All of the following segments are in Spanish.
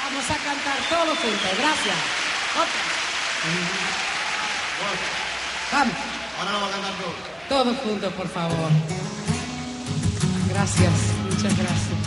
Vamos a cantar todos juntos. Gracias. Otra. Vamos. Ahora lo va a cantar todo. Todos juntos, por favor. Gracias. Muchas gracias.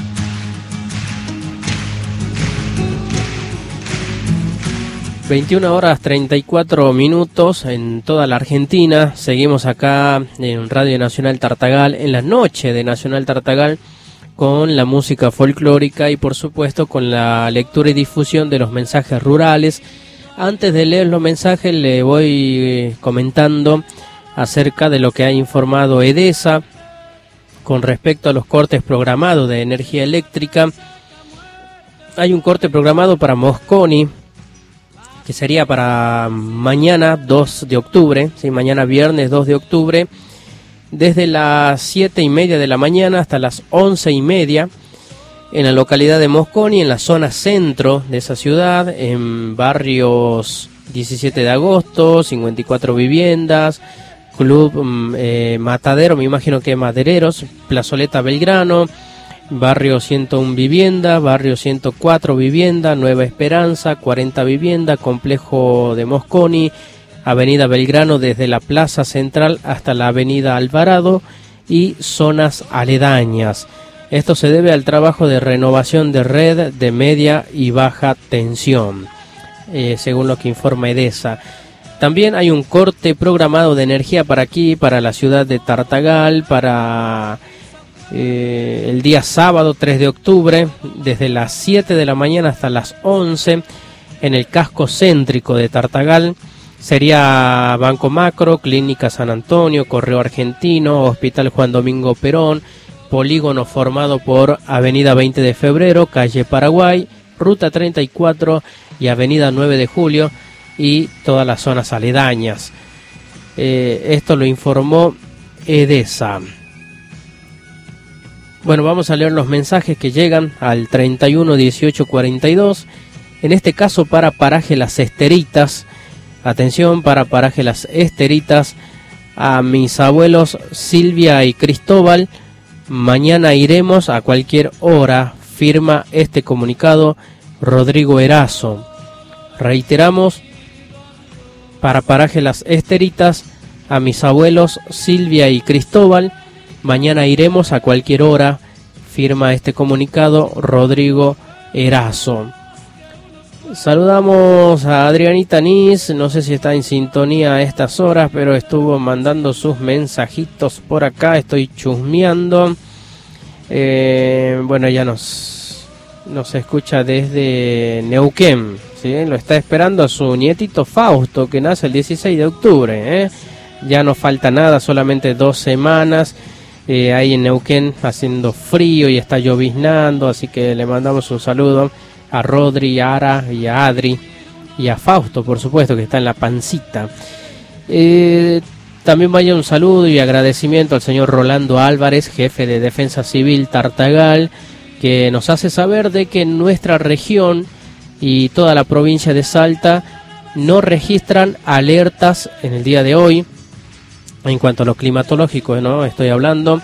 (21:34) en toda la Argentina. Seguimos acá en Radio Nacional Tartagal, en la noche de Nacional Tartagal, con la música folclórica y por supuesto con la lectura y difusión de los mensajes rurales. Antes de leer los mensajes le voy comentando acerca de lo que ha informado EDESA con respecto a los cortes programados de energía eléctrica. Hay un corte programado para Mosconi, que sería para mañana 2 de octubre, ¿sí? Mañana viernes 2 de octubre, desde las 7:30 de la mañana hasta las 11:30, en la localidad de Mosconi, en la zona centro de esa ciudad, en barrios 17 de agosto, 54 viviendas, Club Matadero, me imagino que Madereros, Plazoleta Belgrano, barrio 101 vivienda, barrio 104 vivienda, Nueva Esperanza, 40 vivienda, complejo de Mosconi, avenida Belgrano desde la plaza central hasta la avenida Alvarado y zonas aledañas. Esto se debe al trabajo de renovación de red de media y baja tensión, según lo que informa EDESA. También hay un corte programado de energía para aquí, para la ciudad de Tartagal, para el día sábado 3 de octubre, desde las 7 de la mañana hasta las 11, en el casco céntrico de Tartagal. Sería Banco Macro, Clínica San Antonio, Correo Argentino, Hospital Juan Domingo Perón, polígono formado por Avenida 20 de Febrero, Calle Paraguay, Ruta 34 y Avenida 9 de Julio y todas las zonas aledañas. Esto lo informó EDESA. Bueno, vamos a leer los mensajes que llegan al 31 18 42. En este caso para Paraje Las Esteritas. Atención, para Paraje Las Esteritas, a mis abuelos Silvia y Cristóbal. Mañana iremos a cualquier hora, firma este comunicado Rodrigo Erazo. Reiteramos, para Paraje Las Esteritas, a mis abuelos Silvia y Cristóbal. Mañana iremos a cualquier hora, firma este comunicado Rodrigo Erazo. Saludamos a Adrianita Nis, no sé si está en sintonía a estas horas, pero estuvo mandando sus mensajitos por acá, estoy chusmeando. Bueno, ella nos escucha desde Neuquén, ¿sí? Lo está esperando a su nietito Fausto, que nace el 16 de octubre, Ya no falta nada, solamente 2 semanas. Ahí en Neuquén haciendo frío y está lloviznando, así que le mandamos un saludo a Rodri, a Ara y a Adri y a Fausto, por supuesto, que está en la pancita. También vaya un saludo y agradecimiento al señor Rolando Álvarez, jefe de Defensa Civil Tartagal, que nos hace saber de que en nuestra región y toda la provincia de Salta no registran alertas en el día de hoy. En cuanto a lo climatológico, ¿no? Estoy hablando.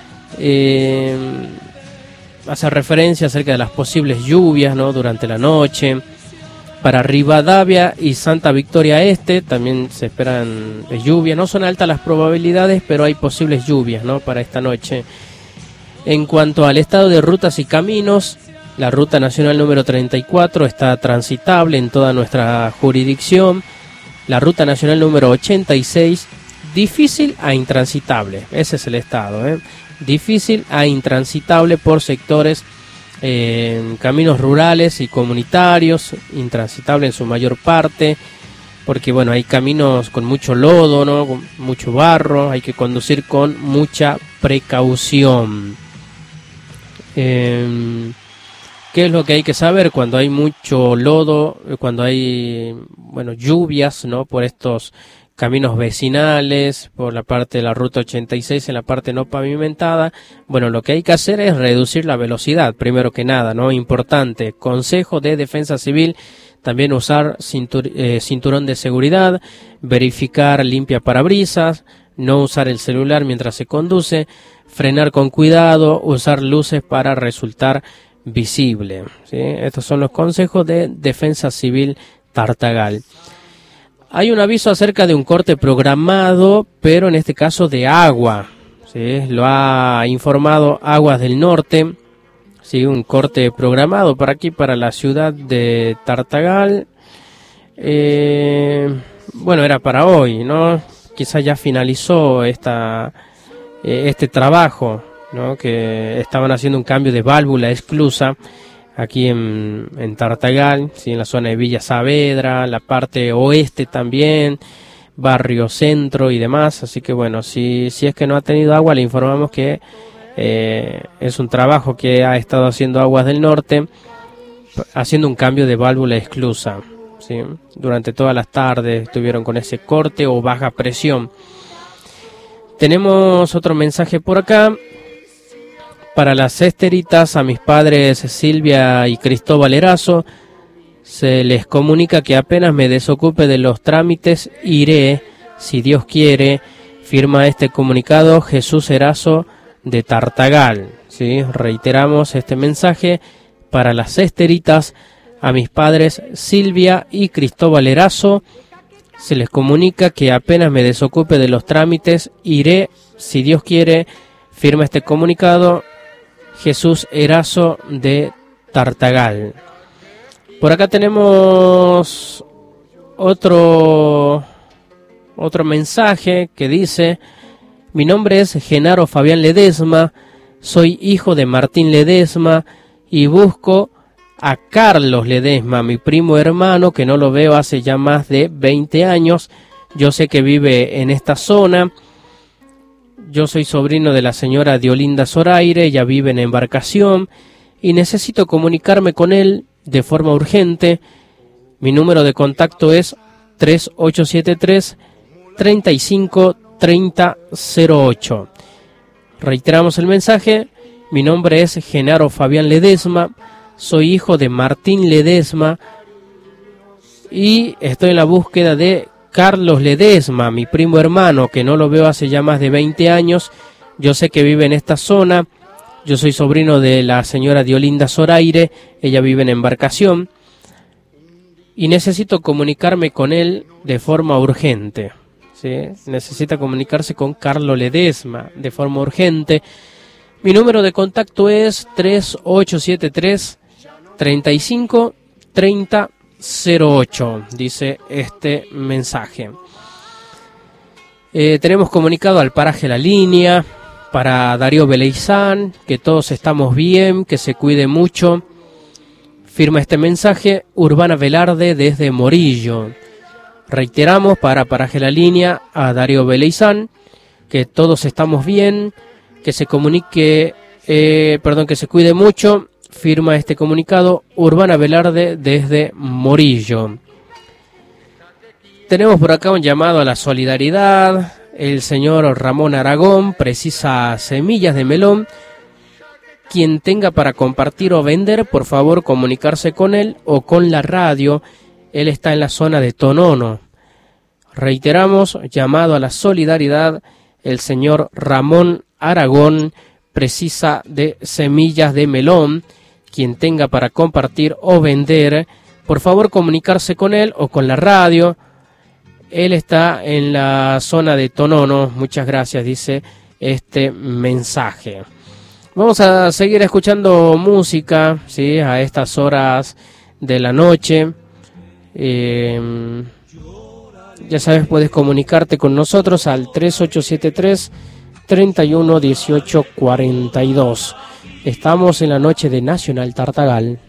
Hace referencia acerca de las posibles lluvias, ¿no? Durante la noche. Para Rivadavia y Santa Victoria Este también se esperan lluvias. No son altas las probabilidades, pero hay posibles lluvias, ¿no? Para esta noche. En cuanto al estado de rutas y caminos, la ruta nacional número 34 está transitable en toda nuestra jurisdicción. La ruta nacional número 86, difícil a intransitable. Ese es el estado, difícil a intransitable por sectores, caminos rurales y comunitarios, intransitable en su mayor parte, porque bueno, hay caminos con mucho lodo, ¿no? Con mucho barro, hay que conducir con mucha precaución. ¿Qué es lo que hay que saber cuando hay mucho lodo, cuando hay, bueno, lluvias, ¿no? Por estos caminos vecinales, por la parte de la ruta 86 en la parte no pavimentada? Bueno, lo que hay que hacer es reducir la velocidad, primero que nada, ¿no? Importante, consejo de Defensa Civil, también usar cinturón de seguridad, verificar limpia parabrisas, no usar el celular mientras se conduce, frenar con cuidado, usar luces para resultar visible, ¿sí? Estos son los consejos de Defensa Civil Tartagal. Hay un aviso acerca de un corte programado, pero en este caso de agua, ¿sí? Lo ha informado Aguas del Norte, ¿sí? Un corte programado para aquí, para la ciudad de Tartagal. Bueno, era para hoy, ¿no? Quizás ya finalizó este trabajo, ¿no? Que estaban haciendo un cambio de válvula esclusa aquí en Tartagal, ¿sí? En la zona de Villa Saavedra, la parte oeste también, barrio centro y demás. Así que bueno, si es que no ha tenido agua, le informamos que es un trabajo que ha estado haciendo Aguas del Norte, haciendo un cambio de válvula esclusa, ¿sí? Durante todas las tardes estuvieron con ese corte o baja presión. Tenemos otro mensaje por acá. Para las esteritas, a mis padres Silvia y Cristóbal Erazo, se les comunica que apenas me desocupe de los trámites, iré, si Dios quiere. Firma este comunicado Jesús Erazo de Tartagal, ¿sí? Reiteramos este mensaje. Para las esteritas, a mis padres Silvia y Cristóbal Erazo, se les comunica que apenas me desocupe de los trámites, iré, si Dios quiere. Firma este comunicado Jesús Erazo de Tartagal. Por acá tenemos otro mensaje que dice: mi nombre es Genaro Fabián Ledesma, soy hijo de Martín Ledesma y busco a Carlos Ledesma, mi primo hermano, que no lo veo hace ya más de 20 años. Yo sé que vive en esta zona. Yo soy sobrino de la señora Diolinda Zoraire, ella vive en Embarcación y necesito comunicarme con él de forma urgente. Mi número de contacto es 3873 35 30 08. Reiteramos el mensaje: mi nombre es Genaro Fabián Ledesma, soy hijo de Martín Ledesma y estoy en la búsqueda de Carlos Ledesma, mi primo hermano, que no lo veo hace ya más de 20 años. Yo sé que vive en esta zona. Yo soy sobrino de la señora Diolinda Zoraire, ella vive en Embarcación y necesito comunicarme con él de forma urgente, ¿sí? Necesita comunicarse con Carlos Ledesma de forma urgente. Mi número de contacto es 3873 35 30 08, dice este mensaje. Tenemos comunicado al paraje La Línea, para Darío Beleizán, que todos estamos bien, que se cuide mucho. Firma este mensaje Urbana Velarde desde Morillo. Reiteramos para paraje La Línea a Darío Beleizán, que todos estamos bien, que se comunique, que se cuide mucho. Firma este comunicado Urbana Velarde desde Morillo. Tenemos por acá un llamado a la solidaridad. El señor Ramón Aragón precisa semillas de melón. Quien tenga para compartir o vender, por favor comunicarse con él o con la radio. Él está en la zona de Tonono. Reiteramos, llamado a la solidaridad. El señor Ramón Aragón precisa de semillas de melón. Quien tenga para compartir o vender, por favor comunicarse con él o con la radio. Él está en la zona de Tonono. Muchas gracias, dice este mensaje. Vamos a seguir escuchando música, ¿sí? A estas horas de la noche. Ya sabes, puedes comunicarte con nosotros al 3873 31 18 42. Estamos en la noche de Nacional Tartagal.